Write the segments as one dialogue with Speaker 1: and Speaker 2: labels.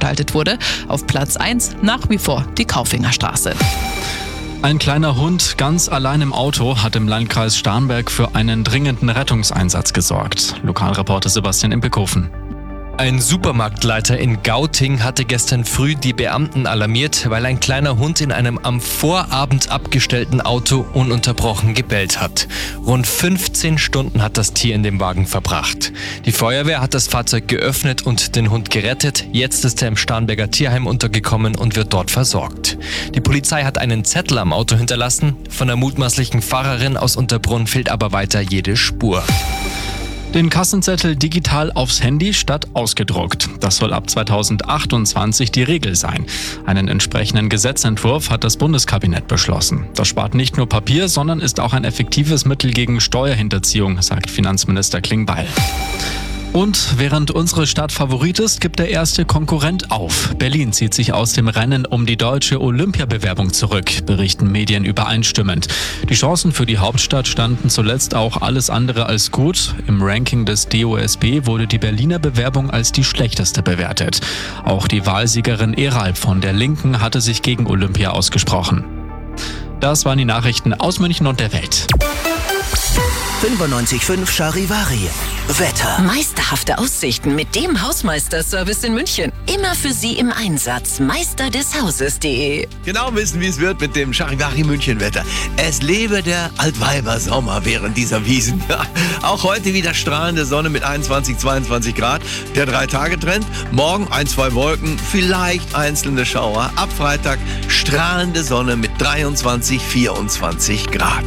Speaker 1: gestaltet wurde. Auf Platz 1 nach wie vor die Kaufingerstraße.
Speaker 2: Ein kleiner Hund ganz allein im Auto hat im Landkreis Starnberg für einen dringenden Rettungseinsatz gesorgt. Lokalreporter Sebastian Impelkofen.
Speaker 3: Ein Supermarktleiter in Gauting hatte gestern früh die Beamten alarmiert, weil ein kleiner Hund in einem am Vorabend abgestellten Auto ununterbrochen gebellt hat. Rund 15 Stunden hat das Tier in dem Wagen verbracht. Die Feuerwehr hat das Fahrzeug geöffnet und den Hund gerettet. Jetzt ist er im Starnberger Tierheim untergekommen und wird dort versorgt. Die Polizei hat einen Zettel am Auto hinterlassen. Von der mutmaßlichen Fahrerin aus Unterbrunn fehlt aber weiter jede Spur.
Speaker 2: Den Kassenzettel digital aufs Handy statt ausgedruckt. Das soll ab 2028 die Regel sein. Einen entsprechenden Gesetzentwurf hat das Bundeskabinett beschlossen. Das spart nicht nur Papier, sondern ist auch ein effektives Mittel gegen Steuerhinterziehung, sagt Finanzminister Klingbeil. Und während unsere Stadt Favorit ist, gibt der erste Konkurrent auf. Berlin zieht sich aus dem Rennen um die deutsche Olympiabewerbung zurück, berichten Medien übereinstimmend. Die Chancen für die Hauptstadt standen zuletzt auch alles andere als gut. Im Ranking des DOSB wurde die Berliner Bewerbung als die schlechteste bewertet. Auch die Wahlsiegerin Eralb von der Linken hatte sich gegen Olympia ausgesprochen. Das waren die Nachrichten aus München und der Welt.
Speaker 4: 95.5 Charivari. Wetter.
Speaker 5: Meisterhafte Aussichten mit dem Hausmeisterservice in München. Immer für Sie im Einsatz. Meisterdeshauses.de.
Speaker 6: Genau wissen, wie es wird mit dem Charivari München Wetter. Es lebe der Altweiber-Sommer während dieser Wiesen. Ja, auch heute wieder strahlende Sonne mit 21, 22 Grad. Der 3-Tage-Trend. Morgen 1-2 Wolken, vielleicht einzelne Schauer. Ab Freitag strahlende Sonne mit 23, 24 Grad.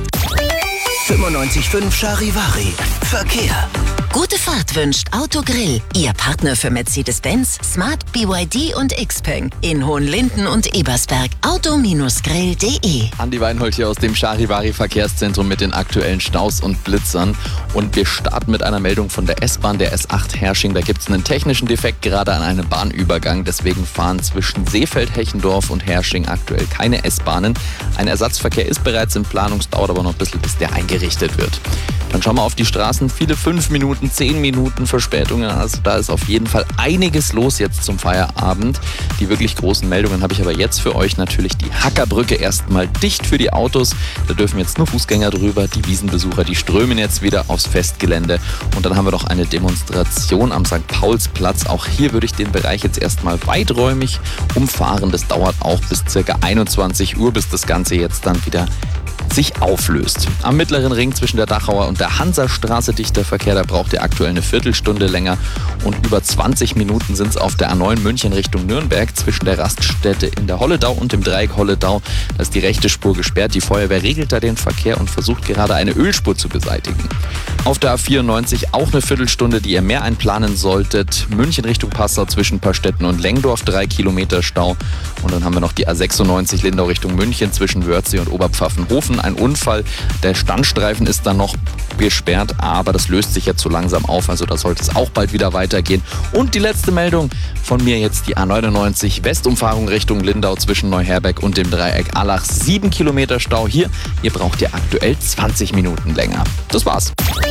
Speaker 4: 95.5 Charivari. Verkehr.
Speaker 5: Gute Fahrt wünscht Autogrill. Ihr Partner für Mercedes-Benz, Smart, BYD und Xpeng. In Hohenlinden und Ebersberg. Auto-grill.de.
Speaker 7: Andi Weinhold hier aus dem Charivari Verkehrszentrum mit den aktuellen Staus und Blitzern. Und wir starten mit einer Meldung von der S-Bahn, der S8 Hersching. Da gibt es einen technischen Defekt gerade an einem Bahnübergang. Deswegen fahren zwischen Seefeld, Hechendorf und Hersching aktuell keine S-Bahnen. Ein Ersatzverkehr ist bereits in Planung, es dauert aber noch ein bisschen, bis der eingerichtet wird. Dann schauen wir auf die Straßen. Viele 5 Minuten, 10 Minuten Verspätungen. Also da ist auf jeden Fall einiges los jetzt zum Feierabend. Die wirklich großen Meldungen habe ich aber jetzt für euch. Natürlich die Hackerbrücke erstmal dicht für die Autos. Da dürfen jetzt nur Fußgänger drüber. Die Wiesenbesucher, die strömen jetzt wieder aufs Festgelände. Und dann haben wir noch eine Demonstration am St. Paulsplatz. Auch hier würde ich den Bereich jetzt erstmal weiträumig umfahren. Das dauert auch bis ca. 21 Uhr, bis das Ganze jetzt dann wieder sich auflöst. Am mittleren Ring zwischen der Dachauer und der Hansastraße dichter Verkehr, da braucht ihr aktuell eine Viertelstunde länger und über 20 Minuten sind es auf der A9 München Richtung Nürnberg zwischen der Raststätte in der Holledau und dem Dreieck Holledau. Da ist die rechte Spur gesperrt. Die Feuerwehr regelt da den Verkehr und versucht gerade eine Ölspur zu beseitigen. Auf der A94 auch eine Viertelstunde, die ihr mehr einplanen solltet. München Richtung Passau zwischen Paarstetten und Lengdorf, 3 Kilometer Stau. Und dann haben wir noch die A96 Lindau Richtung München zwischen Wörthsee und Oberpfaffenhofen. Ein Unfall. Der Standstreifen ist dann noch gesperrt, aber das löst sich jetzt so langsam auf. Also da sollte es auch bald wieder weitergehen. Und die letzte Meldung von mir jetzt die A99 Westumfahrung Richtung Lindau zwischen Neuherberg und dem Dreieck Allach. 7 Kilometer Stau hier. Ihr braucht ja aktuell 20 Minuten länger. Das war's.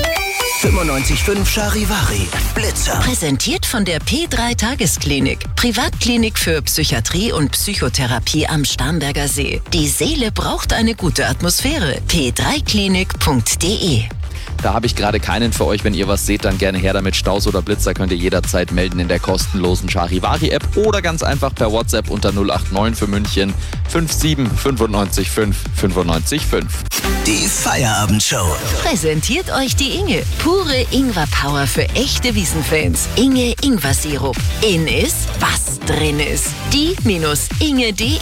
Speaker 4: 95.5 Charivari. Blitzer.
Speaker 5: Präsentiert von der P3 Tagesklinik. Privatklinik für Psychiatrie und Psychotherapie am Starnberger See. Die Seele braucht eine gute Atmosphäre. p3klinik.de.
Speaker 7: Da habe ich gerade keinen für euch. Wenn ihr was seht, dann gerne her damit. Staus oder Blitzer könnt ihr jederzeit melden in der kostenlosen Charivari-App oder ganz einfach per WhatsApp unter 089 für München 57 95 5 95 5.
Speaker 4: Die Feierabendshow.
Speaker 5: Präsentiert euch die Inge. Pure Ingwer-Power für echte Wiesenfans. Inge Ingwer-Sirup. In ist, was drin ist. Die-inge.de.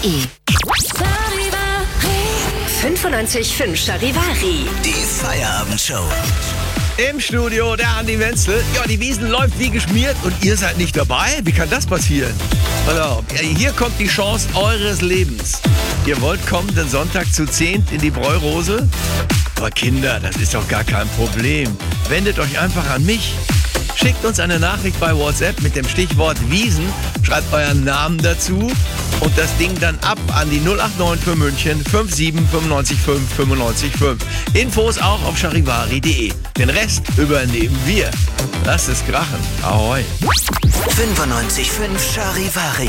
Speaker 8: 95.5 Charivari.
Speaker 4: Die Feierabendshow.
Speaker 6: Im Studio der Andi Wenzel. Ja, die Wiesn läuft wie geschmiert und ihr seid nicht dabei? Wie kann das passieren? Also, hier kommt die Chance eures Lebens. Ihr wollt kommenden Sonntag zu 10 in die Bräurose? Aber Kinder, das ist doch gar kein Problem. Wendet euch einfach an mich. Schickt uns eine Nachricht bei WhatsApp mit dem Stichwort Wiesn, schreibt euren Namen dazu und das Ding dann ab an die 089 für München 57 95 5 95 5. Infos auch auf charivari.de. Den Rest übernehmen wir. Lasst es krachen. Ahoi.
Speaker 4: 95.5 Charivari.